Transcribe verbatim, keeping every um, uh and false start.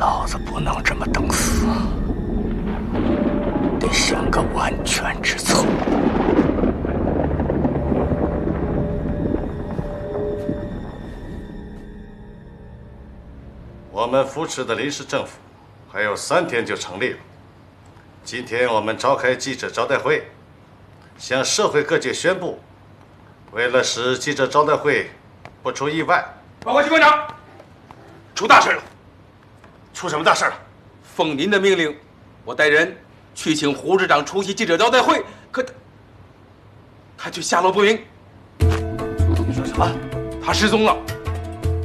老子不能这么等死，得想个万全之策。 我们扶持的临时政府还有三天就成立了。今天我们召开记者招待会，向社会各界宣布，为了使记者招待会不出意外， 报告机关长，出大事了！ 出什么大事了？ 奉您的命令，我带人去请胡市长出席记者招待会，可他他却下落不明。 你说什么？ 他失踪了。